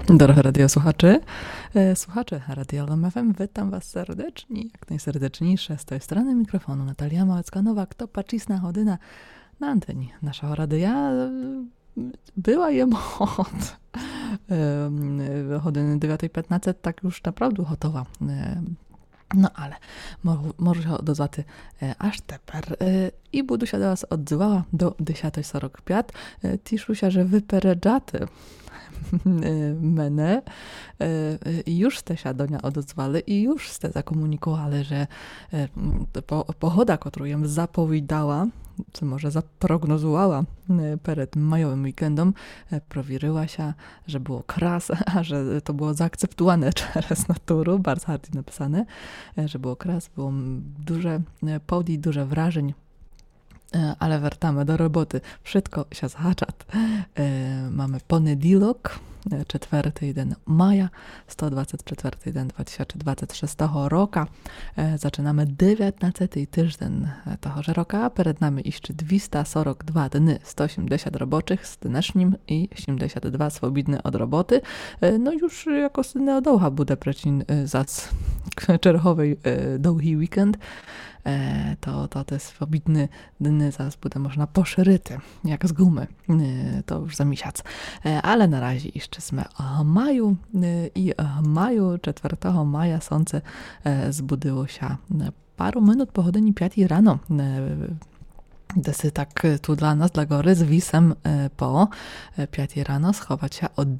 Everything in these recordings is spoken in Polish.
Drodzy radiosłuchacze, słuchacze Radia LMF FM, witam Was serdecznie, jak najserdeczniejsze z tej strony mikrofonu Natalia Małecka-Nowak, to Pacisna Chodyna na antenie naszego radia. Była jemu od godziny 9:15, tak już naprawdę gotowa. No ale może się odezwać aż teper. I budu się do Was odzywała do 10:45. Tiszu się, że wyperedżaty мене już ste się do niej odezwali i już ste zakomunikowali, że pogoda, którą ją zapowiadała, czy może zaprognozowała przed majowym weekendem, prowieryła się, że było kras, a że to było zaakceptowane przez naturę, bardzo hardy napisane, że było kras, było duże podii, duże wrażeń. Ale wracamy do roboty. Wszystko się zhacza. Mamy poniedziałek, 4 dzień maja, 124 dzień 2026 roku. Zaczynamy 19 tydzień tego roku. Przed nami jeszcze 242 dni, 180 roboczych z dnešním i 72 swobodne od roboty. No już jako synne odołcha bude precin za czerwowy długi weekend. To te swobodne dni zaraz bude można poszeryty, jak z gumy, to już za miesiąc. Ale na razie jeszcze jsme w maju i w maju, 4 maja słońce zbudziło się paru minut po godzinie 5 rano. Desy tak tu dla nas, dla góry, z wisem po 5 rano schować się o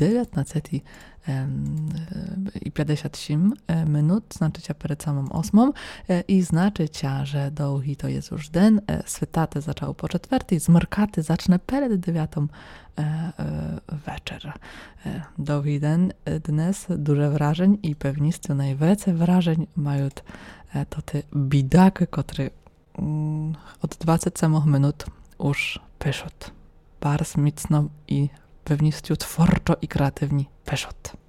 19:57 minut, znaczy się przed samą 8 i znaczy się, że długi to jest już dzień, swytaty zaczęło po 4, zmrkaty zacznie przed 9 wieczór. Długi dzień, dnes duże wrażeń i pewnie najwięcej wrażeń mają to te bidaki, które od 20 minut już piszą. Bardzo mocno i pewnie twórczo i kreatywnie piszą.